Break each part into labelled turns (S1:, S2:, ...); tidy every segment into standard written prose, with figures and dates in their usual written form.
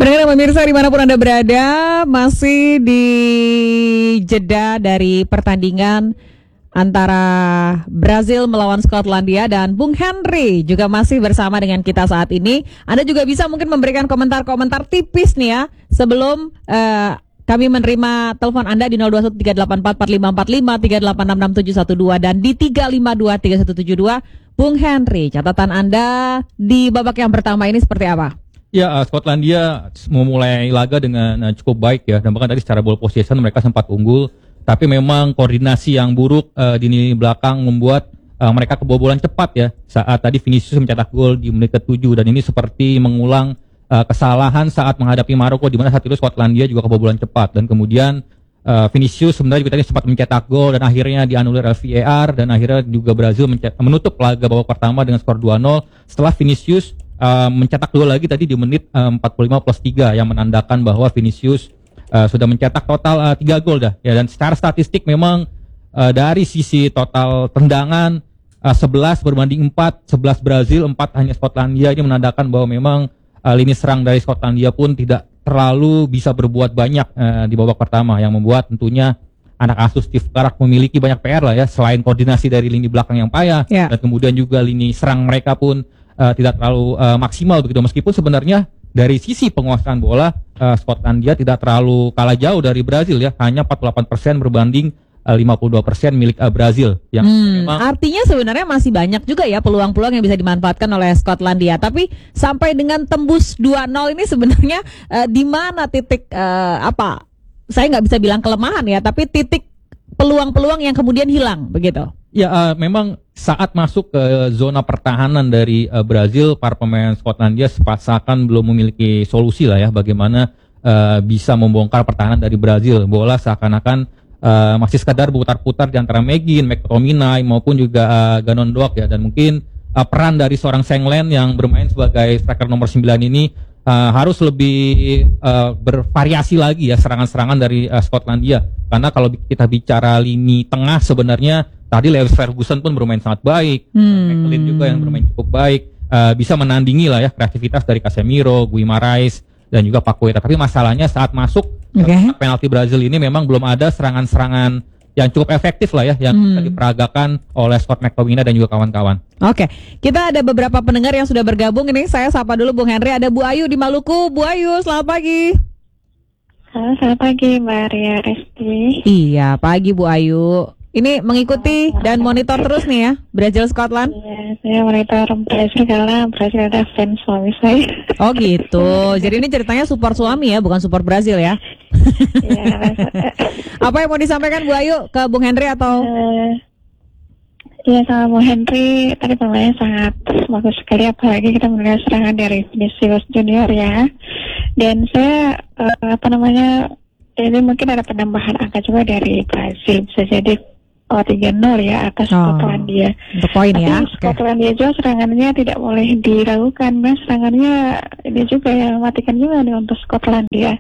S1: Pendengar pemirsa dimanapun Anda berada, masih di jeda dari pertandingan antara Brazil melawan Skotlandia, dan Bung Henry juga masih bersama dengan kita saat ini. Anda juga bisa mungkin memberikan komentar-komentar tipis nih ya, sebelum kami menerima telepon Anda di 0213844545, 38667112 dan di 3523172. Bung Henry, catatan Anda di babak yang pertama ini seperti apa?
S2: Ya, Skotlandia memulai laga dengan cukup baik ya, dan bahkan tadi secara ball possession mereka sempat unggul, tapi memang koordinasi yang buruk di lini belakang membuat mereka kebobolan cepat ya, saat tadi Vinicius mencetak gol di menit ke-7, dan ini seperti mengulang kesalahan saat menghadapi Maroko, di mana saat itu Skotlandia juga kebobolan cepat, dan kemudian Vinicius sebenarnya juga tadi sempat mencetak gol dan akhirnya dianulir VAR, dan akhirnya juga Brazil menutup laga babak pertama dengan skor 2-0 setelah Vinicius mencetak gol lagi tadi di menit 45+3 yang menandakan bahwa Vinicius sudah mencetak total 3 gol dah ya. Dan secara statistik memang dari sisi total tendangan 11 berbanding 4, 11 Brazil, 4 hanya Skotlandia. Ini menandakan bahwa memang lini serang dari Skotlandia pun tidak terlalu bisa berbuat banyak di babak pertama, yang membuat tentunya anak asuh Steve Clarke memiliki banyak PR lah ya, selain koordinasi dari lini belakang yang payah dan kemudian juga lini serang mereka pun tidak terlalu maksimal begitu, meskipun sebenarnya dari sisi penguasaan bola Skotlandia tidak terlalu kalah jauh dari Brazil ya, hanya 48% berbanding 52% milik Brazil yang memang
S1: artinya sebenarnya masih banyak juga ya peluang-peluang yang bisa dimanfaatkan oleh Skotlandia, tapi sampai dengan tembus 2-0 ini sebenarnya di mana titik apa, saya nggak bisa bilang kelemahan ya, tapi titik peluang-peluang yang kemudian hilang begitu.
S2: Ya, memang saat masuk ke zona pertahanan dari Brazil, para pemain Skotlandia sepasakan belum memiliki solusi lah ya, bagaimana bisa membongkar pertahanan dari Brazil. Bola seakan-akan masih sekadar berputar-putar di antara McGinn, McTominay maupun juga Ganondorf ya, dan mungkin peran dari seorang Senglen yang bermain sebagai striker nomor 9 ini harus lebih bervariasi lagi ya serangan-serangan dari Skotlandia, karena kalau kita bicara lini tengah sebenarnya tadi Lewis Ferguson pun bermain sangat baik, McLean juga yang bermain cukup baik, bisa menandingi lah ya kreativitas dari Casemiro, Guimarães dan juga Paqueta. Tapi masalahnya saat masuk penalti Brazil ini memang belum ada serangan-serangan yang cukup efektif lah ya, yang diperagakan oleh Scott McTominay dan juga kawan-kawan.
S1: Oke, kita ada beberapa pendengar yang sudah bergabung ini. Saya sapa dulu Bung Henry. Ada Bu Ayu di Maluku. Bu Ayu, selamat pagi.
S3: Halo, selamat pagi Mbak Ria Resti.
S1: Iya, pagi Bu Ayu. Ini mengikuti dan monitor terus nih ya, Brazil Scotland.
S3: Iya, saya monitor Brazil karena Brazil ada fans suami saya.
S1: Oh gitu. Jadi ini ceritanya support suami ya, bukan support Brazil ya.
S3: Iya.
S1: Apa yang mau disampaikan Bu Ayu ke Bung Henry atau?
S3: Iya, sama Bung Henry tadi pemainnya sangat bagus sekali, apalagi kita melihat serangan dari Vinicius Junior ya. Dan saya ini mungkin ada penambahan angka juga dari Brazil, bisa jadi 3-0 ya atas Skotlandia.
S1: Untuk poin ya.
S3: Skotlandia juga serangannya tidak boleh diragukan, mas. Serangannya ini juga yang mematikan juga nih untuk Skotlandia.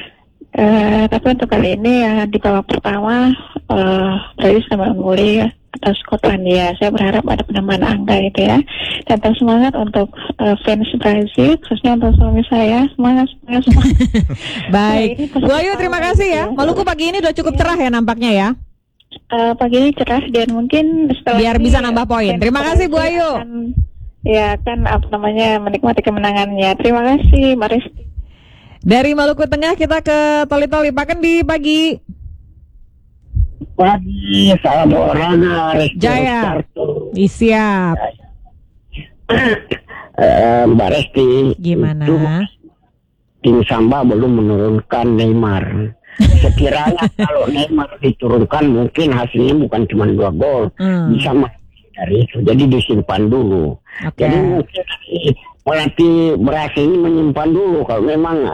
S3: Tapi untuk kali ini ya di babak pertama Brazil sama unggul atas Skotlandia. Saya berharap ada penambahan angka itu ya. Dan tetap semangat untuk fans Brazil, khususnya untuk suami saya. Semangat.
S1: Baik. Bu Ayu, terima kasih ya. Maluku pagi ini udah cukup cerah ya nampaknya ya.
S3: Pagi ini cerah dan mungkin setelah
S1: biar bisa nambah poin. Terima kasih Bu Ayu.
S3: Menikmati kemenangannya. Terima kasih Mbak Resti.
S1: Dari Maluku Tengah kita ke Toli-Toli. Pak Kendi, pagi.
S4: Pagi, salam olahraga.
S1: Jaya. Siap.
S4: Mbak Resti.
S1: Gimana?
S4: Tim Samba belum menurunkan Neymar. Sekiranya kalau Neymar diturunkan mungkin hasilnya bukan cuma 2 gol, bisa dari itu. Jadi disimpan dulu. Jadi mungkin melatih berhasil ini menyimpan dulu kalau memang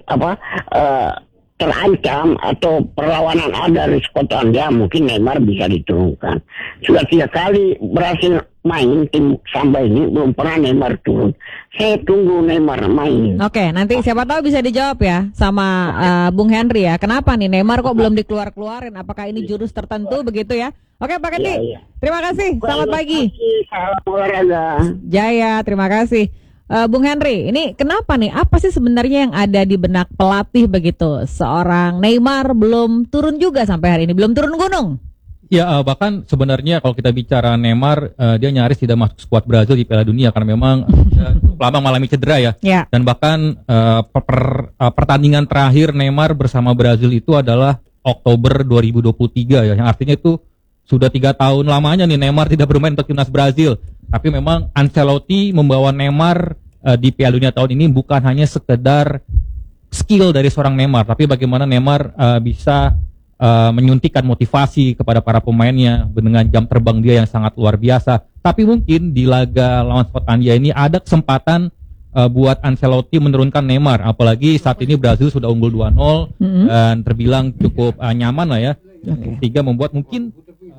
S4: terancam atau perlawanan ada di Skotlandia, mungkin Neymar bisa diturunkan. Sudah 3 kali berhasil main tim Samba ini, belum pernah Neymar turun. Saya tunggu Neymar main.
S1: Oke, nanti siapa tahu bisa dijawab ya sama Bung Henry ya. Kenapa nih Neymar kok belum dikeluarin? Apakah ini jurus tertentu begitu ya? Oke Pak Kendi, terima kasih. Selamat pagi.
S4: Salam olahraga.
S1: Jaya, terima kasih. Bung Henry, ini kenapa nih? Apa sih sebenarnya yang ada di benak pelatih begitu? Seorang Neymar belum turun juga sampai hari ini, belum turun gunung.
S2: Ya, bahkan sebenarnya kalau kita bicara Neymar, dia nyaris tidak masuk skuad Brazil di Piala Dunia karena memang lama mengalami cedera ya. Dan bahkan pertandingan terakhir Neymar bersama Brazil itu adalah Oktober 2023 ya, yang artinya itu sudah 3 tahun lamanya nih Neymar tidak bermain untuk timnas Brazil. Tapi memang Ancelotti membawa Neymar di Piala Dunia tahun ini bukan hanya sekedar skill dari seorang Neymar, tapi bagaimana Neymar bisa menyuntikkan motivasi kepada para pemainnya dengan jam terbang dia yang sangat luar biasa. Tapi mungkin di laga lawan Skotlandia ini ada kesempatan buat Ancelotti menurunkan Neymar, apalagi saat ini Brazil sudah unggul 2-0 dan terbilang cukup nyaman lah ya. Tiga membuat mungkin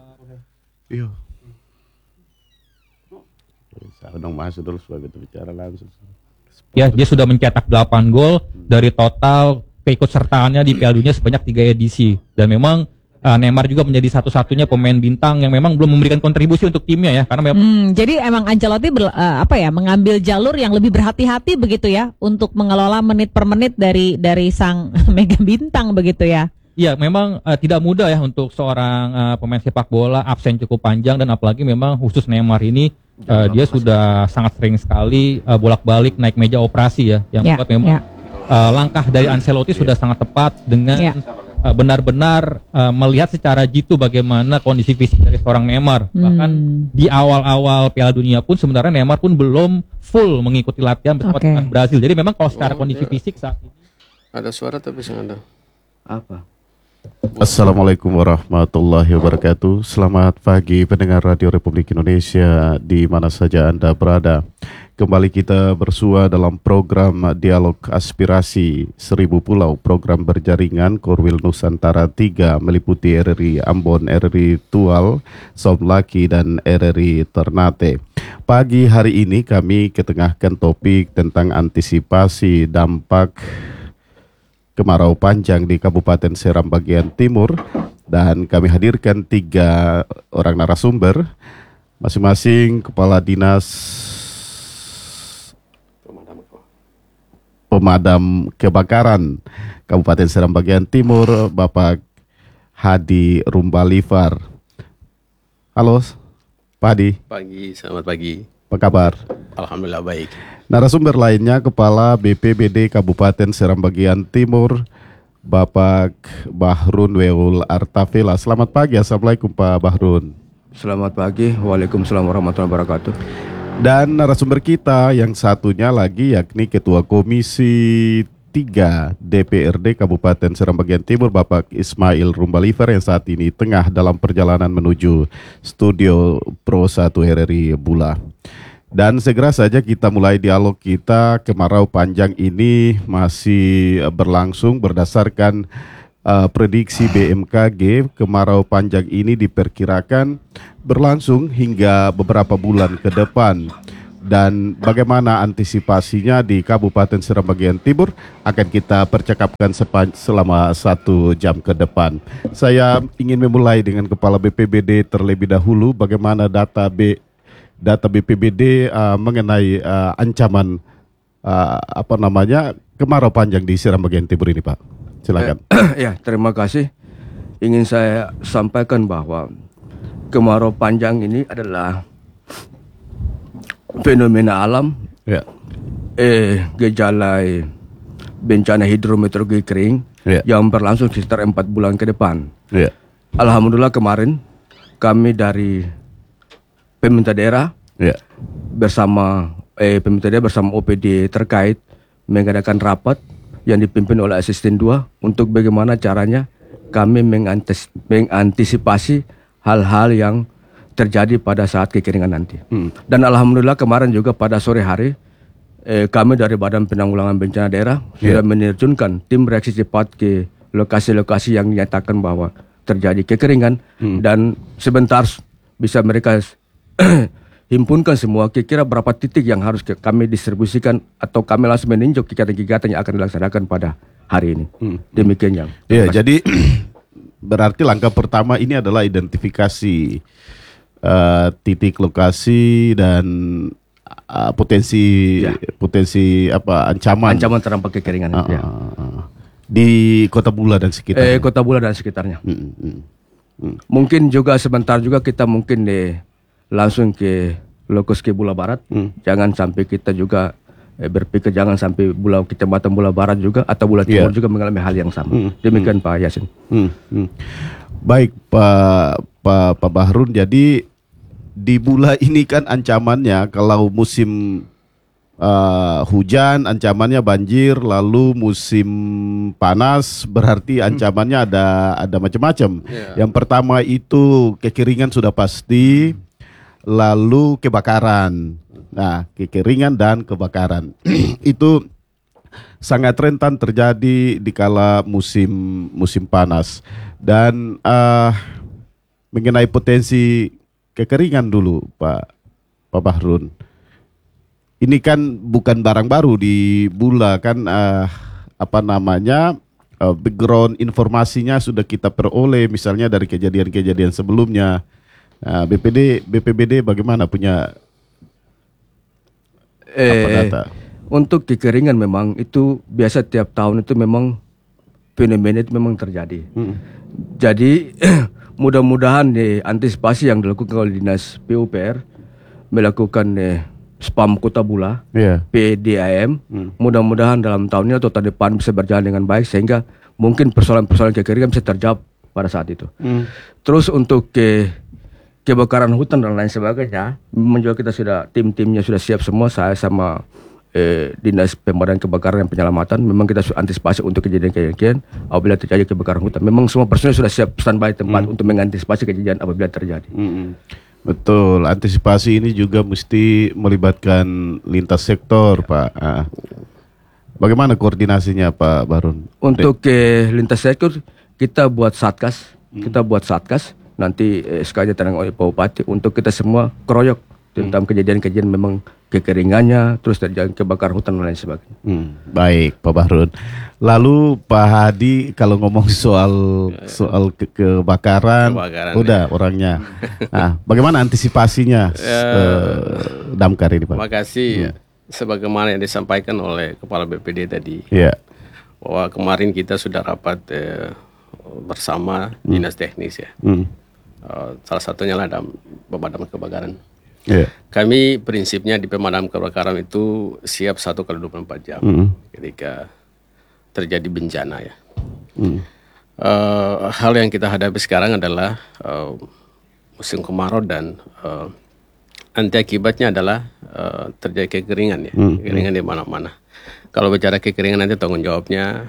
S5: saya dong masuk dulu sebagai bicara langsung.
S2: Ya, dia sudah mencetak 8 gol dari total keikutsertaannya di Piala Dunia sebanyak 3 edisi. Dan memang Neymar juga menjadi satu-satunya pemain bintang yang memang belum memberikan kontribusi untuk timnya ya, karena memang
S1: jadi emang Ancelotti mengambil jalur yang lebih berhati-hati begitu ya untuk mengelola menit per menit dari sang mega bintang begitu ya.
S2: Iya, memang tidak mudah ya untuk seorang pemain sepak bola absen cukup panjang, dan apalagi memang khusus Neymar ini dia sudah sangat sering sekali bolak-balik naik meja operasi ya, yang membuat memang langkah dari Ancelotti sudah sangat tepat dengan benar-benar melihat secara jitu bagaimana kondisi fisik dari seorang Neymar. Bahkan di awal-awal Piala Dunia pun sebenarnya Neymar pun belum full mengikuti latihan bersama timnas Brazil. Jadi memang kalau secara kondisi fisik saat ini
S5: ada suara tapi ada apa?
S6: Assalamualaikum warahmatullahi wabarakatuh. Selamat pagi pendengar Radio Republik Indonesia di mana saja Anda berada. Kembali kita bersua dalam program Dialog Aspirasi 1000 Pulau, program berjaringan Korwil Nusantara 3 meliputi RRI Ambon, RRI Tual, Somlaki, dan RRI Ternate. Pagi hari ini kami ketengahkan topik tentang antisipasi dampak kemarau panjang di Kabupaten Seram bagian timur, dan kami hadirkan 3 orang narasumber, masing-masing Kepala Dinas Pemadam Kebakaran Kabupaten Seram bagian timur, Bapak Hadi Rumbalifar. Halo Pak Hadi.
S5: Pagi, selamat pagi.
S6: Apa kabar?
S5: Alhamdulillah baik.
S6: Narasumber lainnya Kepala BPBD Kabupaten Seram bagian Timur, Bapak Bahrun Weul Artavela. Selamat pagi, Assalamualaikum Pak Bahrun.
S7: Selamat pagi, Waalaikumsalam warahmatullahi wabarakatuh.
S6: Dan narasumber kita yang satunya lagi yakni Ketua Komisi 3 DPRD Kabupaten Seram bagian Timur, Bapak Ismail Rumbalifar, yang saat ini tengah dalam perjalanan menuju studio Pro 1 RRI Bula. Dan segera saja kita mulai dialog kita. Kemarau panjang ini masih berlangsung berdasarkan prediksi BMKG. Kemarau panjang ini diperkirakan berlangsung hingga beberapa bulan ke depan. Dan bagaimana antisipasinya di Kabupaten Seram bagian Timur akan kita percakapkan selama 1 jam ke depan. Saya ingin memulai dengan Kepala BPBD terlebih dahulu. Bagaimana data BPBD mengenai ancaman kemarau panjang di Seram bagian Timur ini, Pak? Silakan.
S7: Ya, terima kasih. Ingin saya sampaikan bahwa kemarau panjang ini adalah fenomena alam, gejala bencana hidrometeorologi kering yang berlangsung sekitar 4 bulan ke depan. Alhamdulillah kemarin kami dari pemerintah daerah bersama OPD terkait mengadakan rapat yang dipimpin oleh asisten 2 untuk bagaimana caranya kami mengantisipasi hal-hal yang terjadi pada saat kekeringan nanti. Dan alhamdulillah kemarin juga pada sore hari kami dari Badan Penanggulangan Bencana Daerah sudah menerjunkan tim reaksi cepat ke lokasi-lokasi yang dinyatakan bahwa terjadi kekeringan, dan sebentar bisa mereka himpunkan semua kira-kira berapa titik yang harus kami distribusikan atau kami langsung meninjau kegiatan-kegiatan yang akan dilaksanakan pada hari ini. Demikian yang.
S6: Ya, jadi berarti langkah pertama ini adalah identifikasi titik lokasi dan potensi apa ancaman
S7: terdampak kekeringan
S6: di Kota Bula dan sekitarnya.
S7: Kota Bula dan sekitarnya. Mungkin juga sebentar juga kita mungkin langsung ke lokus ke Bula Barat. Jangan sampai kita juga berpikir jangan sampai kecamatan Bula Barat juga atau Bula Timur juga mengalami hal yang sama. Demikian Pak Yasin.
S6: Baik Pak Bahrun, jadi di Bula ini kan ancamannya kalau musim hujan ancamannya banjir, lalu musim panas berarti ancamannya ada macam-macam. Yang pertama itu kekeringan sudah pasti, lalu kebakaran. Nah, kekeringan dan kebakaran itu sangat rentan terjadi di kala musim panas. Dan mengenai potensi kekeringan dulu Pak Bahrun. Ini kan bukan barang baru di Bula kan, background informasinya sudah kita peroleh misalnya dari kejadian-kejadian sebelumnya. BPBD bagaimana punya data?
S7: Untuk kekeringan memang itu biasa tiap tahun itu memang fenomena itu memang terjadi. Jadi mudah-mudahan antisipasi yang dilakukan oleh Dinas PUPR melakukan spam Kota Bula, PDAM, mudah-mudahan dalam tahun ini atau tahun depan bisa berjalan dengan baik sehingga mungkin persoalan-persoalan kekeringan bisa terjawab pada saat itu. Terus untuk kebakaran hutan dan lain sebagainya, memang juga kita sudah tim-timnya sudah siap semua, saya sama Dinas Pemadam Kebakaran dan Penyelamatan, memang kita sudah antisipasi untuk kejadian-kejadian apabila terjadi kebakaran hutan. Memang semua personil sudah siap standby tempat untuk mengantisipasi kejadian apabila terjadi.
S6: Betul, antisipasi ini juga mesti melibatkan lintas sektor, Pak. Bagaimana koordinasinya, Pak Bahrun?
S7: Untuk lintas sektor kita buat satgas, nanti sekali tenang oleh Pak Bupati untuk kita semua keroyok tentang kejadian-kejadian memang kekeringannya, terus terjadi kebakaran hutan dan lain sebagainya.
S6: Baik, Pak Bahrun. Lalu Pak Hadi kalau ngomong soal kebakaran udah orangnya. Nah, bagaimana antisipasinya Damkar ini, Pak?
S5: Terima kasih. Sebagaimana yang disampaikan oleh Kepala BPD tadi, bahwa kemarin kita sudah rapat bersama dinas teknis ya. Salah satunya lah pemadam kebakaran. Kami prinsipnya di pemadam kebakaran itu siap 1x24 jam ketika terjadi bencana ya. Hal yang kita hadapi sekarang adalah musim kemarau dan nanti akibatnya adalah terjadi kekeringan ya, kekeringan di mana-mana. Kalau bicara kekeringan nanti tanggung jawabnya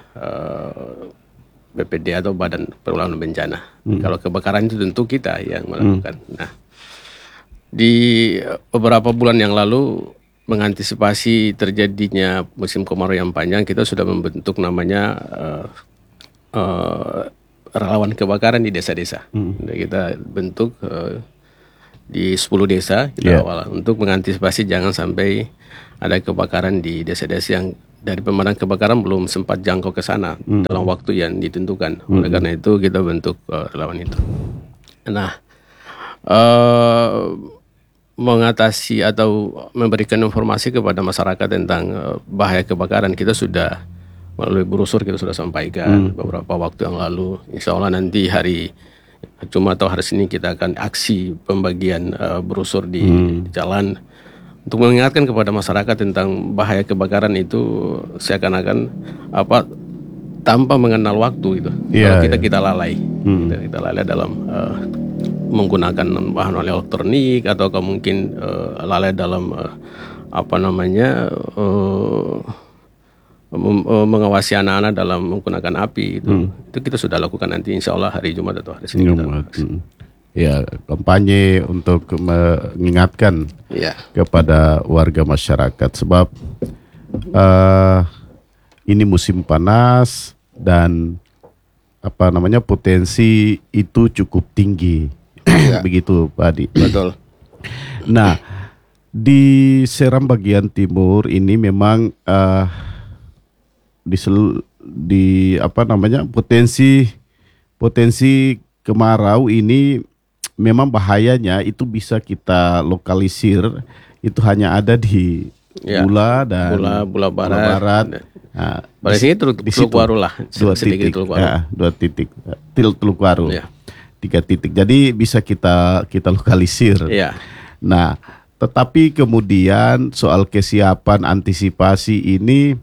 S5: BPD atau Badan Penanggulangan Bencana. Kalau kebakaran itu tentu kita yang melakukan. Nah, di beberapa bulan yang lalu mengantisipasi terjadinya musim kemarau yang panjang, kita sudah membentuk namanya relawan kebakaran di desa-desa. Kita bentuk di 10 desa kita awal untuk mengantisipasi jangan sampai ada kebakaran di desa-desa yang dari pemadam kebakaran belum sempat jangkau ke sana dalam waktu yang ditentukan. Oleh karena itu kita bentuk relawan itu. Nah, mengatasi atau memberikan informasi kepada masyarakat tentang bahaya kebakaran, kita sudah melalui brosur kita sudah sampaikan beberapa waktu yang lalu. Insya Allah nanti hari Jumat atau hari Senin kita akan aksi pembagian brosur di jalan untuk mengingatkan kepada masyarakat tentang bahaya kebakaran itu seakan-akan tanpa mengenal waktu itu. Kalau kita lalai, kita lalai dalam menggunakan bahan elektronik atau mungkin lalai dalam mengawasi anak-anak dalam menggunakan api itu kita sudah lakukan nanti insya Allah hari Jumat atau hari Senin.
S6: Ya, kampanye untuk mengingatkan kepada warga masyarakat sebab ini musim panas dan potensi itu cukup tinggi. Begitu Pak Adi.
S5: Betul.
S6: Nah, di Seram bagian timur ini memang potensi kemarau ini memang bahayanya itu bisa kita lokalisir itu hanya ada di Bula dan
S5: Bula Barat.
S6: Nah,
S5: pada sini Teluk Waru lah, sedikit Teluk Waru.
S6: 2 titik. Teluk Waru.
S5: Ya.
S6: 3 titik. Jadi bisa kita lokalisir.
S5: Ya.
S6: Nah, tetapi kemudian soal kesiapan antisipasi ini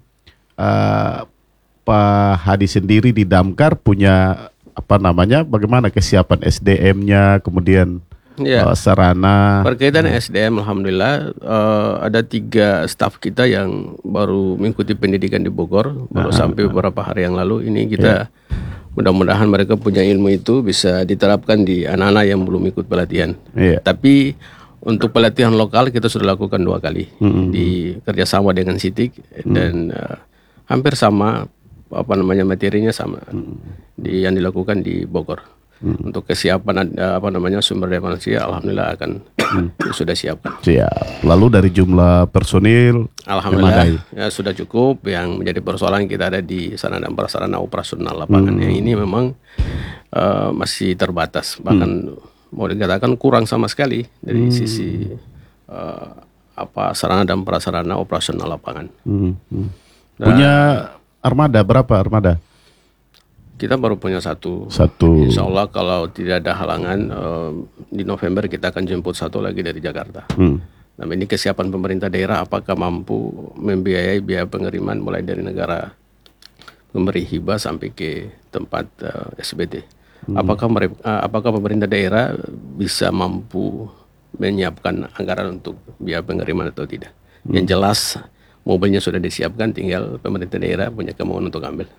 S6: Pak Hadi sendiri di Damkar punya bagaimana kesiapan SDM-nya, kemudian sarana.
S5: Berkaitan SDM, alhamdulillah ada 3 staf kita yang baru mengikuti pendidikan di Bogor, baru sampai beberapa hari yang lalu. Ini kita mudah-mudahan mereka punya ilmu itu bisa diterapkan di anak-anak yang belum ikut pelatihan. Tapi untuk pelatihan lokal kita sudah lakukan 2 kali di kerjasama dengan Sitik dan hampir sama materinya sama yang dilakukan di Bogor. Untuk kesiapan sumber daya manusia, alhamdulillah akan sudah siapkan.
S6: Siap. Lalu dari jumlah personil,
S5: alhamdulillah ya sudah cukup. Yang menjadi persoalan kita ada di sarana dan prasarana operasional lapangan. Yang ini memang masih terbatas, bahkan mau dikatakan kurang sama sekali dari sisi sarana dan prasarana operasional lapangan.
S6: Punya armada berapa armada?
S5: Kita baru punya satu. Insya Allah kalau tidak ada halangan di November kita akan jemput 1 lagi dari Jakarta. Nah, ini kesiapan pemerintah daerah apakah mampu membiayai biaya pengiriman mulai dari negara pemberi hibah sampai ke tempat SBT. Apakah pemerintah daerah bisa mampu menyiapkan anggaran untuk biaya pengiriman atau tidak? Yang jelas mobilnya sudah disiapkan, tinggal pemerintah daerah punya kemauan untuk ambil.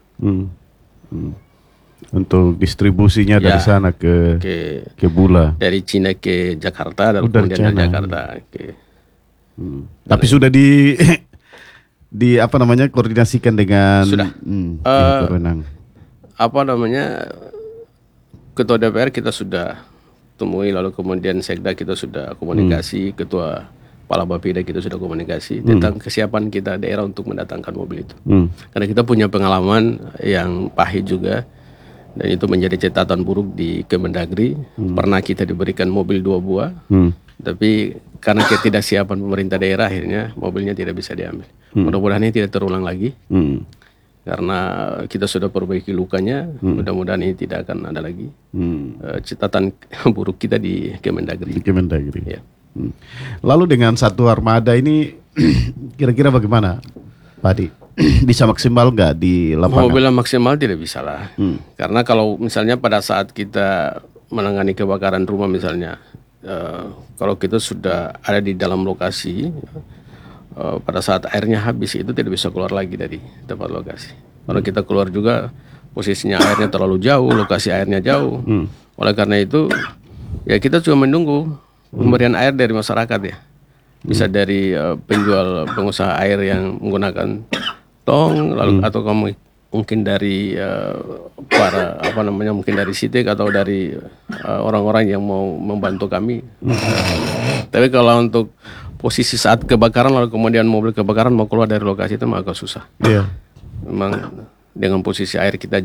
S6: Untuk distribusinya dari sana ke Bula.
S5: Dari Cina ke Jakarta dan kemudian dari Jakarta ke.
S6: Tapi sudah koordinasikan dengan
S5: Ketua DPR kita sudah temui, lalu kemudian Sekda kita sudah komunikasi, Ketua Kepala Bapeda kita sudah komunikasi tentang kesiapan kita daerah untuk mendatangkan mobil itu. Karena kita punya pengalaman yang pahit juga. Dan itu menjadi catatan buruk di Kemendagri. Pernah kita diberikan mobil 2 buah, tapi karena ketidaksiapan pemerintah daerah akhirnya mobilnya tidak bisa diambil. Mudah-mudahan ini tidak terulang lagi, karena kita sudah perbaiki lukanya. Mudah-mudahan ini tidak akan ada lagi catatan buruk kita di Kemendagri. Ya.
S6: Lalu dengan 1 armada ini kira-kira bagaimana, Pak Hadi? Bisa maksimal nggak di lapangan?
S5: Mobil maksimal tidak bisa lah. Karena kalau misalnya pada saat kita menangani kebakaran rumah misalnya, kalau kita sudah ada di dalam lokasi, pada saat airnya habis itu tidak bisa keluar lagi dari tempat lokasi. Kalau kita keluar juga posisinya airnya terlalu jauh, lokasi airnya jauh. Oleh karena itu ya kita cuma menunggu pemberian air dari masyarakat ya. Bisa dari pengusaha air yang menggunakan tong, lalu atau kamu mungkin dari mungkin dari Sitik atau dari orang-orang yang mau membantu kami. Tapi kalau untuk posisi saat kebakaran lalu kemudian mobil kebakaran mau keluar dari lokasi itu agak susah. Memang dengan posisi air kita